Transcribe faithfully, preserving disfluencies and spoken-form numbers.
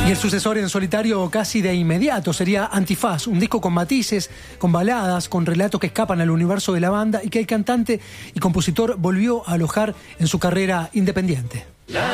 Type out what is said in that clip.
Y el sucesor en solitario casi de inmediato sería Antifaz, un disco con matices, con baladas, con relatos que escapan al universo de la banda y que el cantante y compositor volvió a alojar en su carrera independiente.